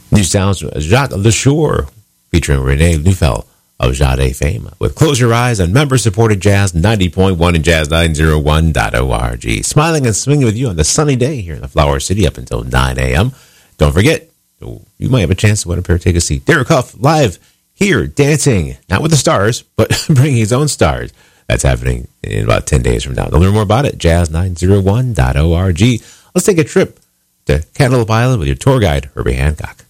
New sounds from Jacques Lashore, featuring Renee Neufeld of Jade fame, with Close Your Eyes on member-supported Jazz 90.1 and Jazz901.org. Smiling and swinging with you on the sunny day here in the Flower City up until 9 a.m. Don't forget, you might have a chance to win a pair of tickets to see Derek Huff live here, dancing, not with the stars, but bringing his own stars. That's happening in about 10 days from now. To learn more about it, Jazz901.org. Let's take a trip to Cantaloupe Island with your tour guide, Herbie Hancock.